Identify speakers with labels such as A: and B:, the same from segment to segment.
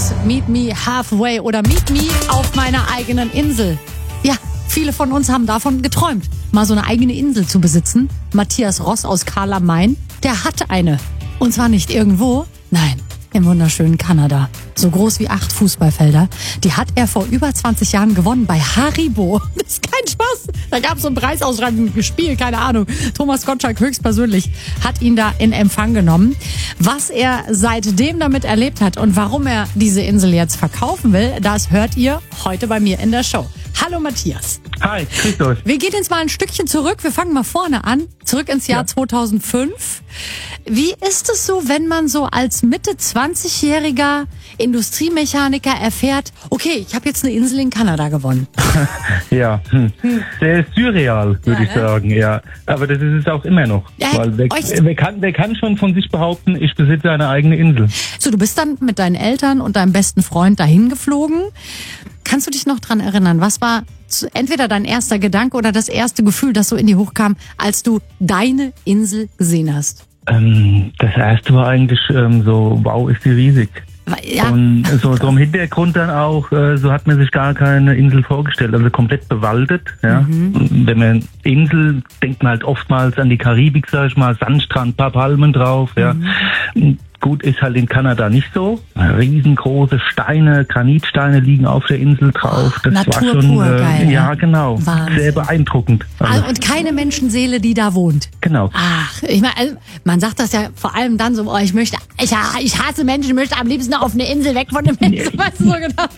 A: Matthias, Meet Me Halfway oder Meet Me auf meiner eigenen Insel. Ja, viele von uns haben davon geträumt, mal so eine eigene Insel zu besitzen. Matthias Ross aus Karl am Main, der hat eine. Und zwar nicht irgendwo, nein, im wunderschönen Kanada. So groß wie 8 Fußballfelder. Die hat er vor über 20 Jahren gewonnen bei Haribo. Das ist kein Spaß. Da gab es so ein Preisausschreibung, Spiel, keine Ahnung. Thomas Gottschalk höchstpersönlich hat ihn da in Empfang genommen. Was er seitdem damit erlebt hat und warum er diese Insel jetzt verkaufen will, das hört ihr heute bei mir in der Show. Hallo Matthias.
B: Hi, grüß euch.
A: Wir gehen jetzt mal ein Stückchen zurück. Wir fangen mal vorne an. Zurück ins Jahr 2005. Wie ist es so, wenn man so als Mitte 20-jähriger Industriemechaniker erfährt, okay, ich habe jetzt eine Insel in Kanada gewonnen?
B: Ja, sehr surreal, würde ich sagen, ja. Aber das ist es auch immer noch.
A: Ja,
B: weil wer kann schon von sich behaupten, ich besitze eine eigene Insel?
A: So, du bist dann mit deinen Eltern und deinem besten Freund dahin geflogen. Kannst du dich noch dran erinnern, was war entweder dein erster Gedanke oder das erste Gefühl, das so in dir hochkam, als du deine Insel gesehen hast?
B: Das erste war eigentlich so, wow, ist die riesig.
A: Ja.
B: Und so im Hintergrund dann auch, so hat man sich gar keine Insel vorgestellt, also komplett bewaldet. Ja. Wenn man Insel, denkt man halt oftmals an die Karibik, sag ich mal, Sandstrand, paar Palmen drauf. Ja. Gut, ist halt in Kanada nicht so. Riesengroße Steine, Granitsteine liegen auf der Insel drauf. Das
A: Natur
B: war schon,
A: pur, geil,
B: ja genau,
A: Wahnsinn.
B: Sehr beeindruckend.
A: Also, und keine Menschenseele, die da wohnt.
B: Genau.
A: Ach, ich meine, also, man sagt das ja vor allem dann so, oh, ich hasse Menschen, ich möchte am liebsten auf eine Insel weg von den Menschen. Weißt du so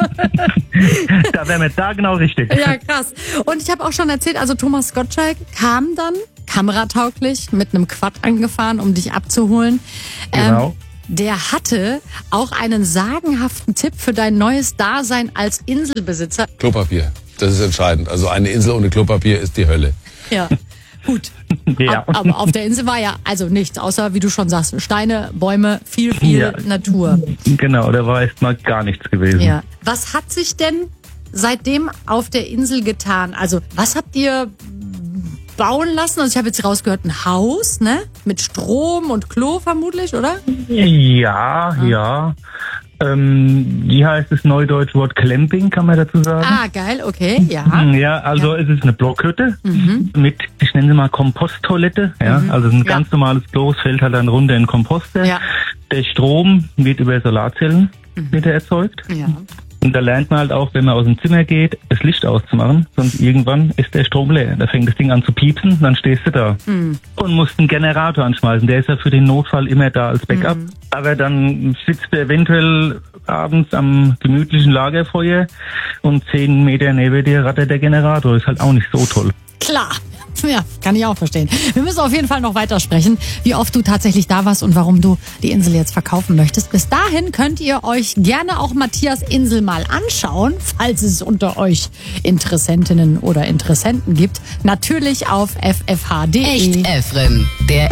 A: genau?
B: Da wären wir da genau richtig.
A: Ja, krass. Und ich habe auch schon erzählt, also Thomas Gottschalk kam dann kameratauglich mit einem Quad angefahren, um dich abzuholen.
B: Genau.
A: Der hatte auch einen sagenhaften Tipp für dein neues Dasein als Inselbesitzer.
C: Klopapier, das ist entscheidend. Also eine Insel ohne Klopapier ist die Hölle.
A: Ja, gut.
B: Ja.
A: Aber auf der Insel war ja also nichts, außer wie du schon sagst, Steine, Bäume, viel Natur.
B: Genau, da war erstmal gar nichts gewesen.
A: Ja. Was hat sich denn seitdem auf der Insel getan? Also was habt ihr bauen lassen? Also ich habe jetzt rausgehört, ein Haus, ne? Mit Strom und Klo vermutlich, oder?
B: Ja. Wie heißt das neudeutsche Wort Clamping, kann man dazu sagen?
A: Ah, geil, okay, ja.
B: Ja, also es ist eine Blockhütte mit, ich nenne sie mal Komposttoilette. Ja, also ein ganz normales Klo, es fällt halt dann runter in den Komposter.
A: Ja.
B: Der Strom wird über Solarzellen wird er erzeugt.
A: Ja.
B: Und da lernt man halt auch, wenn man aus dem Zimmer geht, das Licht auszumachen. Sonst irgendwann ist der Strom leer. Da fängt das Ding an zu piepsen, dann stehst du da. Und musst einen Generator anschmeißen. Der ist ja für den Notfall immer da als Backup. Aber dann sitzt du eventuell abends am gemütlichen Lagerfeuer und 10 Meter neben dir rattert der Generator. Ist halt auch nicht so toll.
A: Klar. Ja, kann ich auch verstehen. Wir müssen auf jeden Fall noch weitersprechen, wie oft du tatsächlich da warst und warum du die Insel jetzt verkaufen möchtest. Bis dahin könnt ihr euch gerne auch Matthias Insel mal anschauen, falls es unter euch Interessentinnen oder Interessenten gibt. Natürlich auf ffh.de.
D: Echt Efrem, der